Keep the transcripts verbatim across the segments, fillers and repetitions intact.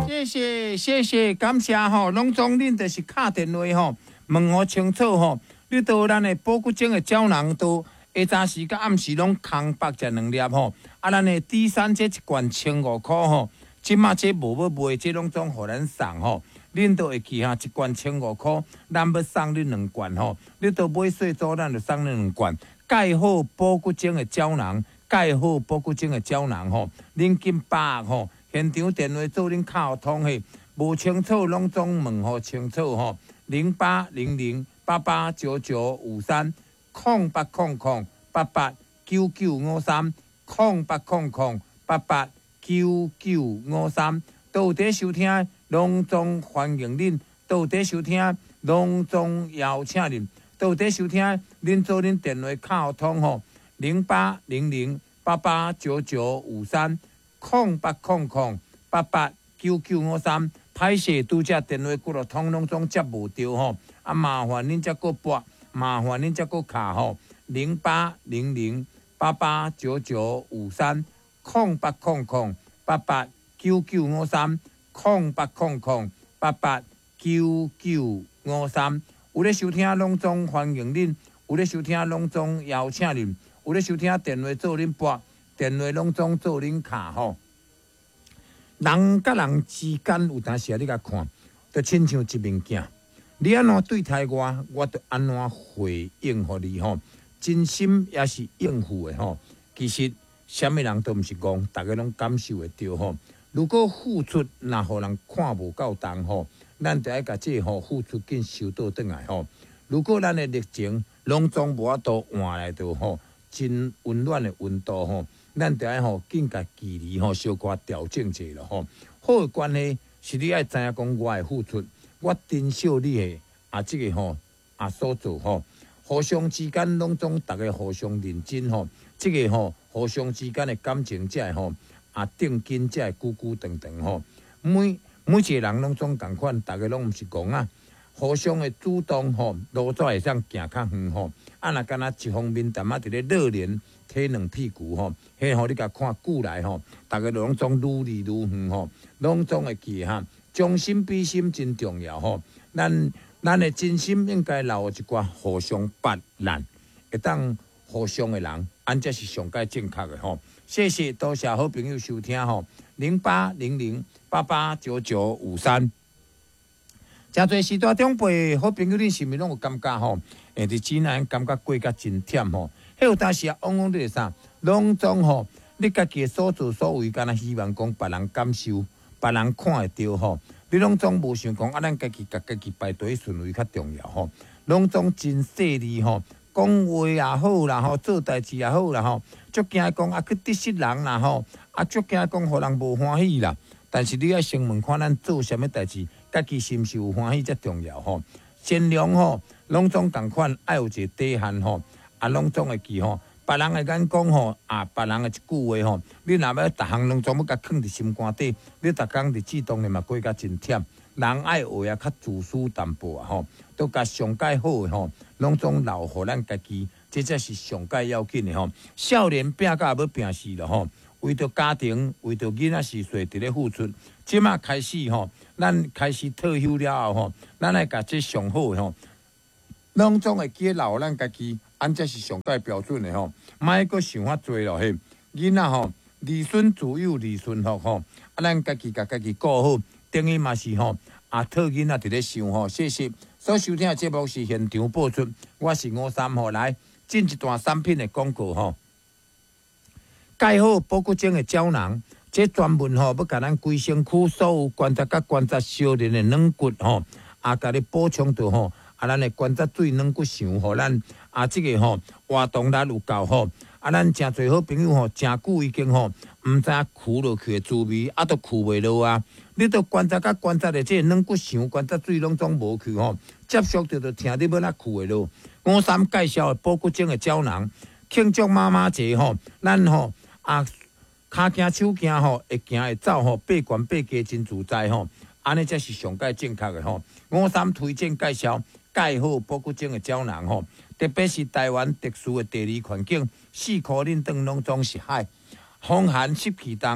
谢谢谢谢，感谢吼，拢总恁就是敲电话吼，问我清楚吼。你到咱的保骨精的胶囊都下早时甲暗时拢空白食两粒吼，啊，咱的第三这一罐千五块吼，即马这无要卖，这拢总互咱送吼。恁都会记哈，一罐千五块，咱要送你两罐吼。你都买细组，咱就送你两罐。盖好保骨精的胶囊，盖好保骨精的胶囊吼，恁紧把握吼。现场电话做恁敲通嘿，无清楚拢总问吼清楚吼。零八零零八八九九五三空八空空八八九九五三空八空空八八九九五三，都有在收听，拢总欢迎恁；都有在收听，拢总邀请恁；都有在收听，恁做恁电话敲通吼，零八零零八八九九五三空八空空八八九九五三。歹势拄则电话骨落通拢总接无着吼，啊麻烦恁则搁拨，麻烦恁则搁卡吼，零八零零八八九九五三空八空空八八九九五三空八空空八八九九五三。有咧收听拢总欢迎恁，有咧收听拢总邀请恁，有咧收听电话做恁拨，电话拢总做恁卡吼。人甲人之间有当时啊，你甲看，就亲像一面镜。你安怎对待我，我就安怎回应互你吼。真心也是应付的吼。其实，什么人都毋是戆，大家拢感受会到吼。如果付出若互人看无够重吼，咱就爱甲这吼付出紧收倒转来吼。如果咱的热情拢总无法度换来着吼，真温暖的温度吼。咱得爱吼，紧甲距离吼小可调整者咯吼。好诶关系是你爱知影讲我诶付出，我珍惜你诶啊，即、这个吼啊所做吼，互相之间拢总大家互相认真吼，即、这个吼互相之间诶感情才会吼啊定根才会久久长长吼。每每一个人拢总共款，大家拢毋是戆啊，互相诶主动吼，路才会当行较远吼。啊，若敢若一方面淡仔伫咧热恋。体两屁股吼，迄吼你甲看久来吼，大家拢总愈离愈远吼，拢总会记哈，将心比心真重要吼。咱咱的真心应该留一寡互相别难，会当互相的人，安才是上界正确的吼。谢谢，多谢好朋友收听吼，零八零零八八九九五三。诚侪时代中辈好朋友，恁是毋是拢有感觉吼？诶，伫济南感觉过甲真忝吼。迄有当时啊，往往你啥，拢总吼，你家己所作所为，敢若希望讲别人感受，别人看会到吼。你拢总无想讲啊，咱家己甲家己排队顺位较重要吼。拢总真细腻吼，讲话也好啦吼，做代志也好啦吼，足惊讲啊去得失人啦吼，啊足惊讲互人无欢喜啦。但是你要先问看咱做啥物代志，家己是毋是有欢喜才重要吼。善良吼，拢总共款，爱有一个底线吼。啊，拢总会记吼，别人会讲讲吼，啊，别人的一句话吼，你若要逐项拢总要甲藏伫心肝底，你逐工伫志动的嘛过甲真忝。人爱话啊较自私淡薄啊吼，都甲上界好的吼，拢总留互咱家己，这才是上界要紧的吼。少年拼甲要拼死了吼，为着家庭，为着囡仔是岁伫咧付出。即马开始吼，咱开始退休了后吼，咱来甲这上好的吼，拢总会记留咱家己。安这是上界标准的吼，莫阁想遐多咯嘿。囡仔吼，儿孙自有儿孙福吼，啊，咱家己甲家己顾好，等于嘛是吼，啊，讨囡仔伫咧想吼。谢谢所收听的节目是现场播出，我是五三号来进一段产品的广告吼。盖好保骨精的胶囊，这专门吼要甲咱规身躯所有关节甲关节相连的软骨吼，啊，甲你补充到吼。啊，咱的关节水软骨上，互咱啊，即、这个吼活动力有够好。啊，咱诚侪好朋友吼，诚久已经吼，毋知影跍落去的滋味，啊，都跍袂落啊。你都关节甲关节的这软骨上，关节水拢总无去吼，接触着就听你要哪跍袂落。五三介绍的保骨精的胶囊，庆祝妈妈节吼，咱吼啊，骹行手行吼，会行会走吼，爬悬爬低真自在吼。安尼才是上界正确的吼。五三推荐介绍。盖好保骨精的胶囊吼，特别是台湾特殊的地理环境，四块恁当拢总是海，风寒湿气重，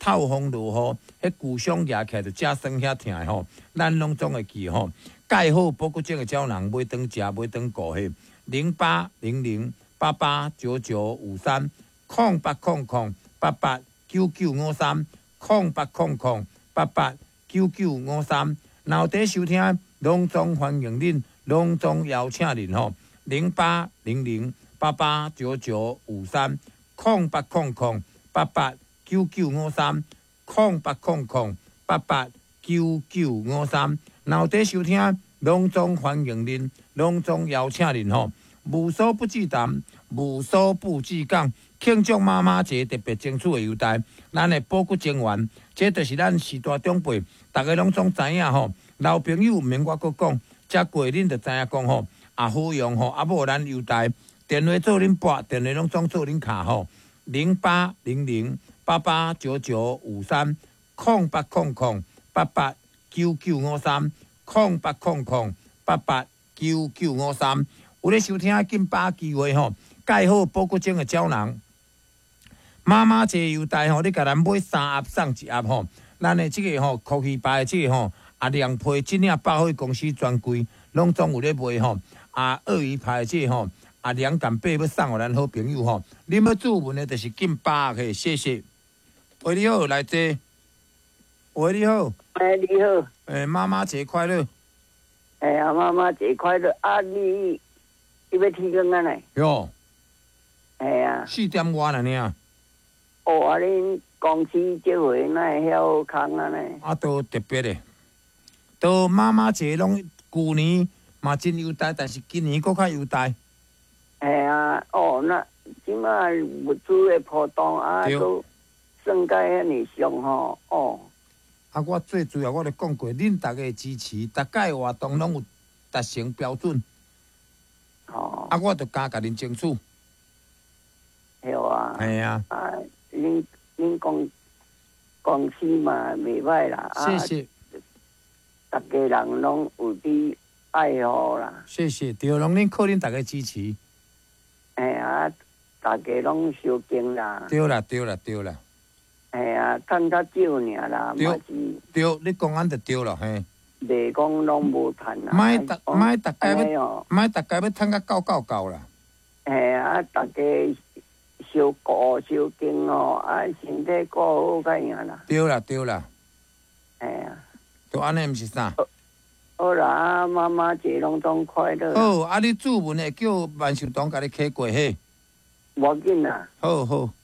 透风落雨，迄骨伤压起来就遮酸遐疼的吼，咱拢总会记吼。盖好保骨精的胶囊，买当食，买当顾嘿。零八零零八八九九五三，空八空空八八九九五三，空八空空八八九九五三。然后伫收听，隆重欢迎恁，隆重邀请恁吼。零八零零八八九九五三，空八空空八八九九五三，空八空空八八九九五三。然后伫收听，隆重欢迎恁，隆重邀请恁吼。无所不至谈，无所不至讲，庆祝妈妈节特别争取的优待，咱的保骨精丸，这就是咱时代长辈，大家拢总知影吼。老朋友毋免我阁讲，食过恁就知影讲吼，也好用吼，啊无咱优待，电话做恁拨，电话拢总做恁卡吼，零八零零八八九九五三，空八空空八八九九五三，空八空空八八九九五三。有咧收听，紧把握机会吼，盖好保骨精的胶囊。妈妈节优待吼，你甲咱买三盒送一盒吼。咱的即个吼，科技牌的即个吼，啊亮皮真领百货公司专柜，拢总有咧卖吼。啊鳄鱼牌的即个吼，啊两干贝要送互咱好朋友吼。你要注文的，就是紧把握，谢谢。喂，你好，来坐。喂，你好。 哎，你好。 诶，妈妈节快乐。 哎呀，妈妈节快乐！啊，你。你要天光啊呢？ 哟， 哎呀， 四点外了呢。 哦，啊，恁公司这回哪会晓空啊呢？ 啊，都特别的，都妈妈节拢旧年嘛真优待，但是今年搁较优待。 哎呀，哦，那即马物资的波动啊，都算介遐尼凶吼，哦。 啊，我最主要我咧讲过，恁大家的支持，大家的活动拢有达成标准。 哦， 啊，我著加甲恁争取。 对啊。 系啊。 啊，恁恁公公司嘛袂歹啦。 谢谢。 大家人拢有伫爱护啦。 谢谢，对，拢恁靠恁大家支持。 哎啊，大家拢小敬啦。 对啦，对啦，对啦。 哎啊，趁较少尔啦， 对。对，你讲安就对了，嘿。袂讲拢无趁啦， 莫逐莫逐家要，莫逐家要趁甲够够够啦。 嘿啊，大家小顾小敬哦，啊，身体顾好个样啦。 对啦，对啦。 嘿啊。 就安尼，毋是啥。 好啦，妈妈节隆重快乐。 好，啊，你注文的叫万寿堂甲你开过嘿。 无要紧啦。 好好。